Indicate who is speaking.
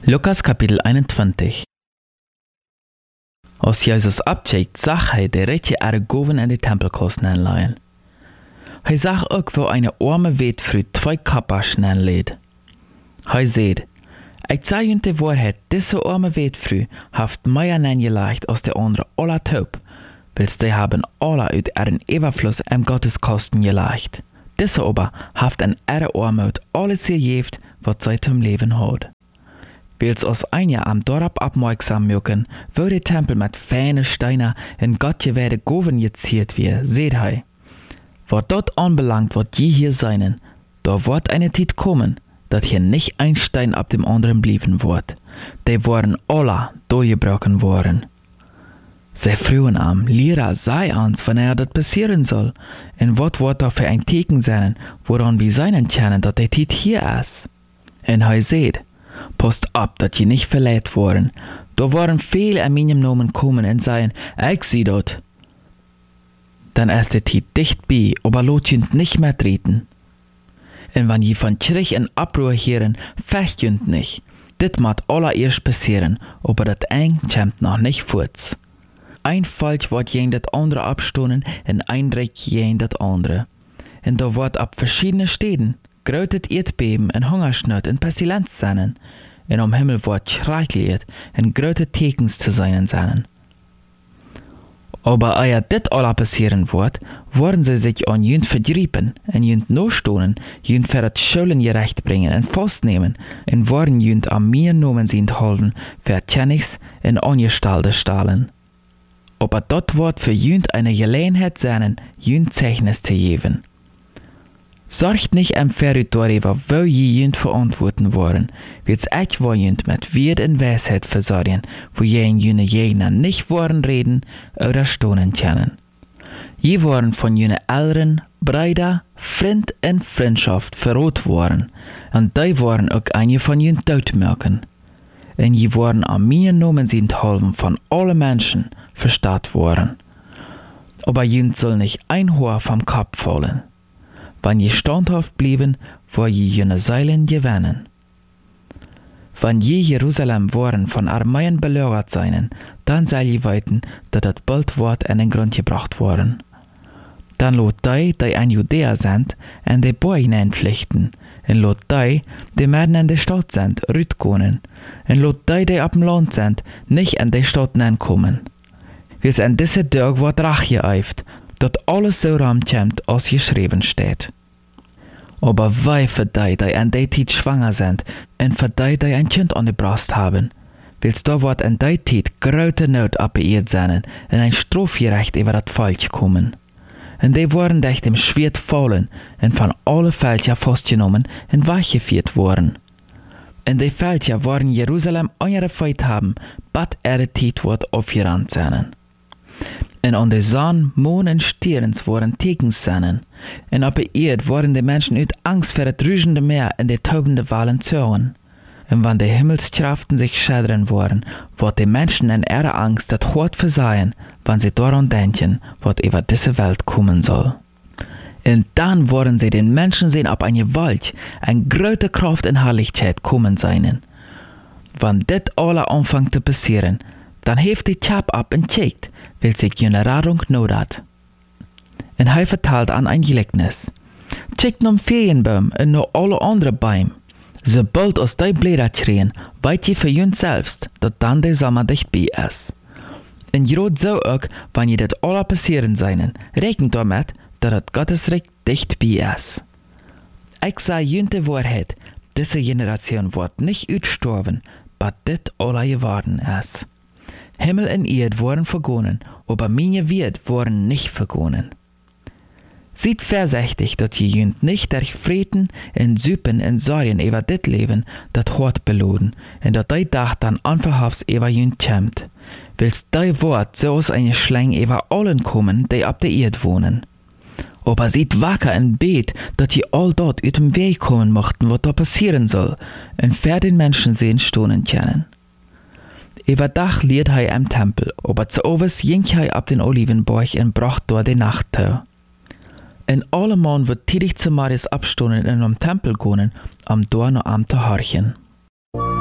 Speaker 1: Lukas Kapitel 21. Als Jesus absteigt, zag hij de rijtje Argoven en de tempelkosten aanleien. Hij zag ook wo eine arme weetvrouw 2 kappaschen aanleed. Hij zei, ik zeg jullie de waarheid, deze arme weetvrouw heeft meer aangelegd als de andere alle taub, wils die hebben alle uit ihren Überfluss am Gotteskosten gelegd. Deze aber heeft een ihre armoed alles gegeven wat zij zum Leben had. Wils als einer am Dorp aufmerksam mögen, wo der Tempel mit feinen Steinen in Gott gewährte Goven geziert wird, seht hij. Was dort anbelangt, wird je hier sein, da wird eine Zeit kommen, dass hier nicht ein Stein ab dem anderen blieben wird. Die waren alle durchgebrochen worden. Sie frühen am, Lehrer sei uns, wann das passieren soll, und was wird da für ein Teken sein, woran wir seinen können, dass die Zeit hier ist. Und hij seht, passt ab, dass je nicht verletzt worden. Da waren viele an meinem Namen kommen und sagen, ich sehe dort. Dann ist die Zeit dicht bei, aber lot jünt nicht mehr treten. Und wenn je von Kirch en Abruhr hören, fecht jünt nicht. Dit moet allererst passieren, aber das eng kommt noch nicht fort. Ein Falsch wird jen das andere abstoßen und ein Dreck jen das andere. Und da wird ab verschiedene Städten grötet Erdbeben und Hungersnot und Pestilenz sein, und am Himmel wird schrecklich und gröte Tekens zu sein sein. Aber ehe dit alle passieren wird, worden sie sich an jünt verdriepen, und jünt nostonen, jünt für das Schulen gerecht bringen und festnehmen, und worden jünt am mir Nomen sind halten, für Tjennigs und Angestellte stahlen. Aber dort wird für jünt eine Gelegenheit sein, jünt Zeichnis zu geben. Sorgt nicht am Ferrit darüber, wo je jünt verantworten worden, wird's echt wo jünt mit Wert und Weisheit versorgen, wo jen jüne Jäger nicht worden reden oder stonen können. Je waren von jüne Eltern, Brüder, Freund und Freundschaft verrot worden, und die waren auch einige von jünt Todmerken. Und je waren am mir Nomen sind halben von allen Menschen verstaat worden. Aber jünt soll nicht ein Haar vom Kopf fallen. Wenn je standhaft blieben, wo je jene Seilen gewinnen. Wenn je Jerusalem waren von Armeien belagert seien, dann soll je weiten, dass das bald wird an den Grund gebracht worden. Dann lot die ein Judäer sind, an die Boy hineinpflichten, und lot die mitten in der Stadt sind, rütkonen, und lot die ab dem Land sind, nicht an die Stadt hineinkommen. Wie's an diese Tag wird Rache geeift, dat alles so ramkommt, als geschrieben steht. Aber wei für die an der Zeit schwanger sind, und für die ein Kind an der Brust haben, wils da wird an der Zeit große Not abbeirrt sein, und ein Strafgerecht über das Falsch kommen. Und die wurden durch dem Schwert fallen, und von alle Fälscher festgenommen und weggeführt worden. Und die Fälscher werden Jerusalem angefeuert haben, bis ihre Zeit wird aufgerannt sein. Und an der Sonne, Mond und Sterns waren Tekens sein, und auf der Erde waren die Menschen uit Angst vor das rüschende Meer und die taubende Walen zogen. Und wenn die Himmelskraften sich schädern waren, wird die Menschen in ihrer Angst das Hort versehen, wenn sie daran denken, was über diese Welt kommen soll. Und dann werden sie den Menschen sehen, ob eine Gewalt, eine große Kraft und Herrlichkeit kommen sein. Wenn das alle anfängt zu passieren, dann hebt die Chap ab und checkt, will sich jene Radung not hat. Und er verteilt an ein Gleichnis. Checkt nun Ferienbaum und noch alle andere Bäume. Sobald aus die Blätter schreien, weit je für jünt selbst, dass dann der Sommer dicht bei ist. Und gerade so auch, wenn je das alle passieren seien, rechnet damit, dass das Gottesreich dicht bei ist. Ich sage jünt die Wahrheit, diese Generation wird nicht aussterben, bis das alle geworden ist. Himmel und Erde waren vergonnen, aber meine Wert waren nicht vergonnen. Seid vorsichtig, dass ihr jünt nicht durch Frieden und Süppen und Sorgen über das Leben, das Hort belohnen, und dass die Dach dann unverhofft über jünt kommt. Willst die Wort so aus einer Schlange über allen kommen, die auf der Erde wohnen. Aber seid wacker und bet, dass ihr all dort aus dem Weg kommen mochten, was da passieren soll, und für den Menschen sehen stonen können. Über Dach lehrt hij am Tempel, aber zu overs ging hij ab den Olivenberg und bracht dort die Nacht zu. Und alle Mann wird tätig zu Marius abstunden und am Tempel gehen, dort noch am zu horchen.